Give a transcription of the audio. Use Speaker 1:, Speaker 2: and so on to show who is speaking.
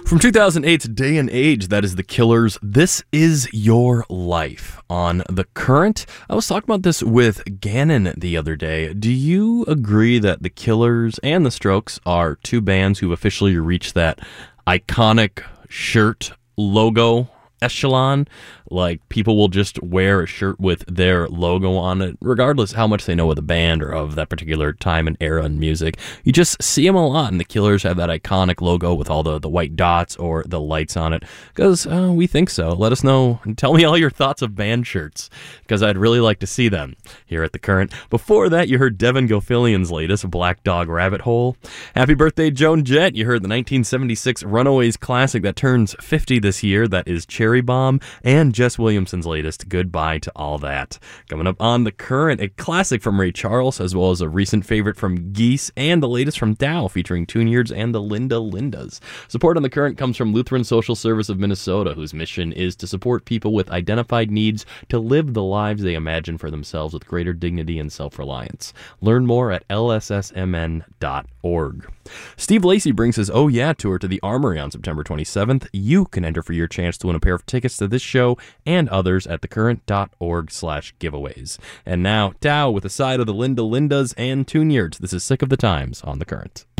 Speaker 1: From 2008's Day and Age, that is The Killers, This Is Your Life. On The Current, I was talking about this with Gannon the other day. Do you agree that The Killers and The Strokes are two bands who've officially reached that iconic shirt logo echelon? Like, people will just wear a shirt with their logo on it, regardless how much they know of the band or of that particular time and era in music. You just see them a lot, and the Killers have that iconic logo with all the white dots or the lights on it, because we think so. Let us know, and tell me all your thoughts of band shirts, because I'd really like to see them here at The Current. Before that, you heard Devin Gilfillian's latest, Black Dog Rabbit Hole. Happy birthday, Joan Jett. You heard the 1976 Runaways classic that turns 50 this year, that is Cherry Bomb, and Jess Williamson's latest, Goodbye to All That. Coming up on The Current, a classic from Ray Charles, as well as a recent favorite from Geese, and the latest from Dow, featuring Tune-Yards and the Linda Lindas. Support on The Current comes from Lutheran Social Service of Minnesota, whose mission is to support people with identified needs to live the lives they imagine for themselves with greater dignity and self-reliance. Learn more at lssmn.org. Steve Lacy brings his Oh Yeah tour to the Armory on September 27th. You can enter for your chance to win a pair of tickets to this show and others at thecurrent.org/giveaways. And now, Dow with a side of the Linda Lindas and Tune-Yards. This is Sick of the Times on The Current.